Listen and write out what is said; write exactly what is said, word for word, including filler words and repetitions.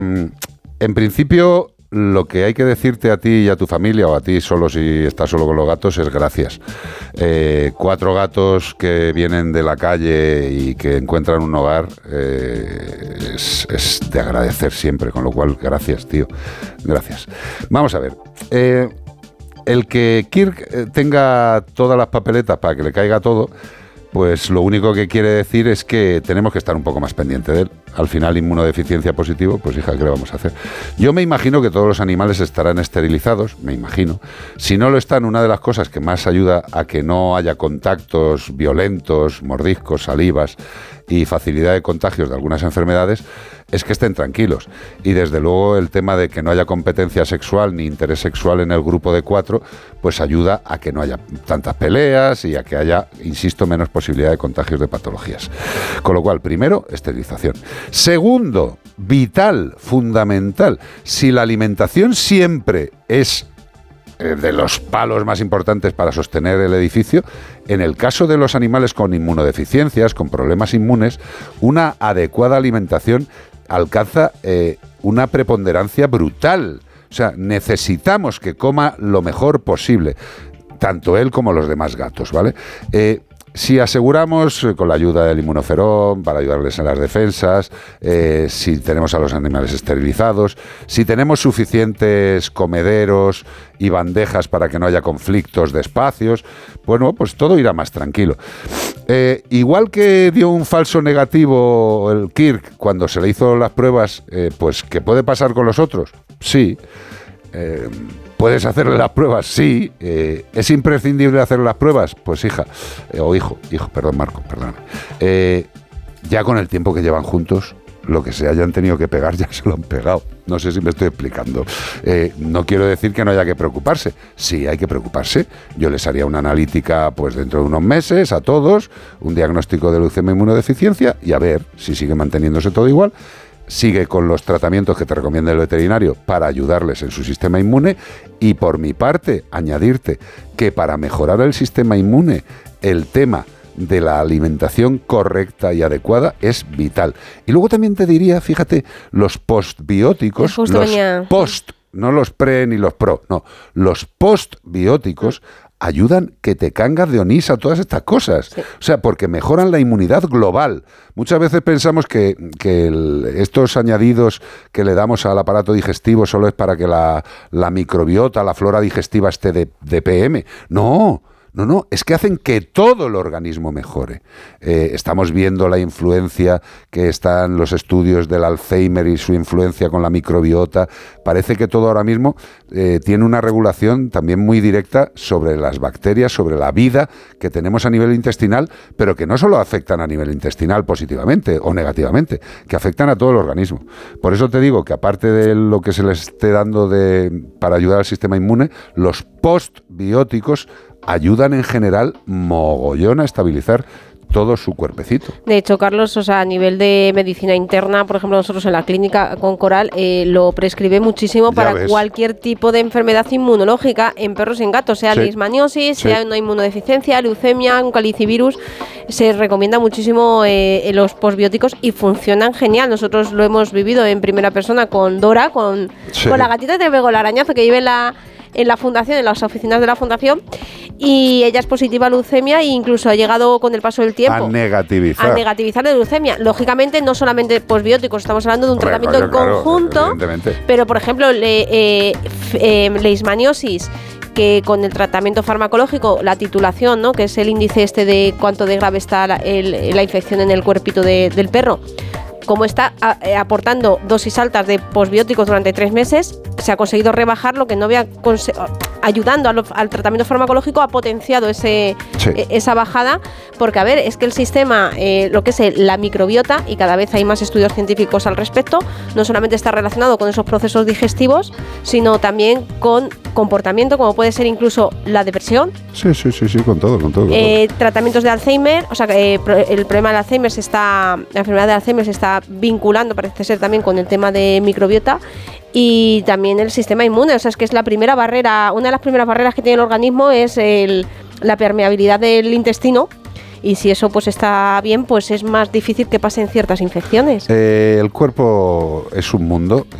en principio, lo que hay que decirte a ti y a tu familia, o a ti solo si estás solo con los gatos, es gracias. Eh, cuatro gatos que vienen de la calle y que encuentran un hogar eh, es, es de agradecer siempre, con lo cual, gracias, tío. Gracias. Vamos a ver. Eh, el que Kirk tenga todas las papeletas para que le caiga todo, pues lo único que quiere decir es que tenemos que estar un poco más pendiente de él. Al final, inmunodeficiencia positivo, pues hija, ¿qué le vamos a hacer? Yo me imagino que todos los animales estarán esterilizados, me imagino. Si no lo están, una de las cosas que más ayuda a que no haya contactos violentos, mordiscos, salivas y facilidad de contagios de algunas enfermedades, es que estén tranquilos. Y desde luego el tema de que no haya competencia sexual ni interés sexual en el grupo de cuatro, pues ayuda a que no haya tantas peleas y a que haya, insisto, menos posibilidad de contagios de patologías. Con lo cual, primero, esterilización. Segundo, vital, fundamental, si la alimentación siempre es de los palos más importantes para sostener el edificio, en el caso de los animales con inmunodeficiencias, con problemas inmunes, una adecuada alimentación alcanza eh, una preponderancia brutal. O sea, necesitamos que coma lo mejor posible, tanto él como los demás gatos, ¿vale? Eh, Si aseguramos, eh, con la ayuda del inmunoferón, para ayudarles en las defensas, eh, si tenemos a los animales esterilizados, si tenemos suficientes comederos y bandejas para que no haya conflictos de espacios, bueno, pues todo irá más tranquilo. Eh, igual que dio un falso negativo el Kirk cuando se le hizo las pruebas, eh, pues ¿qué puede pasar con los otros? Sí. Eh, ¿Puedes hacerle las pruebas? Sí. Eh, ¿Es imprescindible hacer las pruebas? Pues hija, eh, o hijo, hijo, perdón Marco, perdóname. Eh, ya con el tiempo que llevan juntos, lo que se hayan tenido que pegar ya se lo han pegado. No sé si me estoy explicando. Eh, no quiero decir que no haya que preocuparse. Sí, hay que preocuparse. Yo les haría una analítica pues dentro de unos meses a todos, un diagnóstico de leucemia e inmunodeficiencia y a ver si sigue manteniéndose todo igual. Sigue con los tratamientos que te recomienda el veterinario para ayudarles en su sistema inmune y por mi parte añadirte que para mejorar el sistema inmune el tema de la alimentación correcta y adecuada es vital. Y luego también te diría, fíjate, los postbióticos, los venía... post, no los pre ni los pro, no, los postbióticos ayudan que te cangas de onís a todas estas cosas. Sí. O sea, porque mejoran la inmunidad global. Muchas veces pensamos que, que el, estos añadidos que le damos al aparato digestivo solo es para que la, la microbiota, la flora digestiva esté de, de P M. No, no, no, es que hacen que todo el organismo mejore. Eh, estamos viendo la influencia que están los estudios del Alzheimer y su influencia con la microbiota. Parece que todo ahora mismo eh, tiene una regulación también muy directa sobre las bacterias, sobre la vida que tenemos a nivel intestinal, pero que no solo afectan a nivel intestinal positivamente o negativamente, que afectan a todo el organismo. Por eso te digo que aparte de lo que se les esté dando de, para ayudar al sistema inmune, los postbióticos ayudan en general mogollón a estabilizar todo su cuerpecito. De hecho, Carlos, o sea, a nivel de medicina interna, por ejemplo, nosotros en la clínica con Coral eh, lo prescribe muchísimo ya para ves. Cualquier tipo de enfermedad inmunológica en perros y en gatos, sea sí. leishmaniosis, sí. sea una inmunodeficiencia, leucemia, un calicivirus. Se recomienda muchísimo eh, los postbióticos y funcionan genial. Nosotros lo hemos vivido en primera persona con Dora, con, sí. con la gatita de Bego, el arañazo que vive en la en la fundación, en las oficinas de la fundación, y ella es positiva a leucemia e incluso ha llegado con el paso del tiempo a negativizar a negativizar la leucemia. Lógicamente no solamente postbióticos, estamos hablando de un Hombre, tratamiento claro, en conjunto, claro, pero por ejemplo le, eh, eh, leishmaniosis, que con el tratamiento farmacológico, la titulación, ¿no?, que es el índice este de cuánto de grave está la, el, la infección en el cuerpito de, del perro, como está a, eh, aportando dosis altas de postbióticos durante tres meses, se ha conseguido rebajar lo que no había conse- ayudando a lo, al tratamiento farmacológico, ha potenciado ese, sí. eh, esa bajada, porque a ver, es que el sistema, eh, lo que es el, la microbiota, y cada vez hay más estudios científicos al respecto, no solamente está relacionado con esos procesos digestivos, sino también con comportamiento, como puede ser incluso la depresión. Sí, sí, sí, sí, con todo, con todo. Con eh, todo. Tratamientos de Alzheimer, o sea, eh, el problema del Alzheimer se está, la enfermedad de Alzheimer se está vinculando, parece ser, también con el tema de microbiota y también el sistema inmune. O sea, es que es la primera barrera, una de las primeras barreras que tiene el organismo es el, la permeabilidad del intestino, y si eso pues está bien, pues es más difícil que pasen ciertas infecciones. Eh, el cuerpo es un mundo